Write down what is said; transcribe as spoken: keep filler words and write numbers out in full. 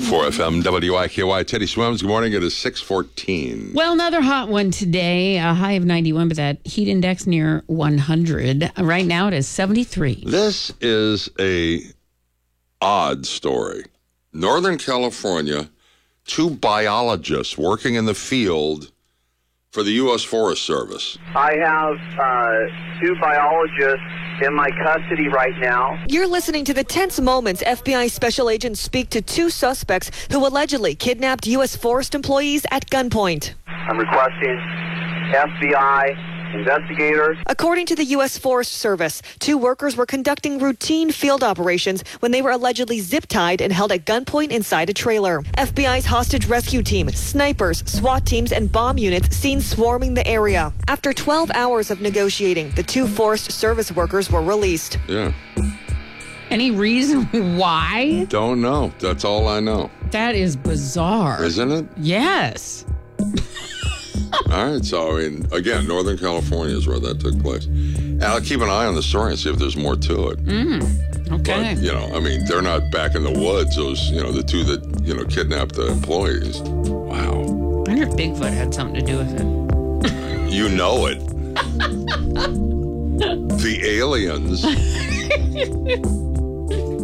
four F M W I K Y. Teddy Swims, good morning. It is six fourteen. Well, another hot one today. A high of ninety-one, but that heat index near one hundred. Right now it is seventy-three. This is a odd story. Northern California, two biologists working in the field for the U S Forest Service. I have uh, two biologists in my custody right now. You're listening to the tense moments F B I special agents speak to two suspects who allegedly kidnapped U S Forest employees at gunpoint. I'm requesting F B I investigators. According to the U S Forest Service, two workers were conducting routine field operations when they were allegedly zip-tied and held at gunpoint inside a trailer. F B I's hostage rescue team, snipers, SWAT teams, and bomb units seen swarming the area. After twelve hours of negotiating, the two Forest Service workers were released. Yeah. Any reason why? Don't know. That's all I know. That is bizarre. Isn't it? Yes. All right, so, I mean, again, Northern California is where that took place. And I'll keep an eye on the story and see if there's more to it. Mm, okay. But, you know, I mean, they're not back in the woods, those, you know, the two that, you know, kidnapped the employees. Wow. I wonder if Bigfoot had something to do with it. You know it. The aliens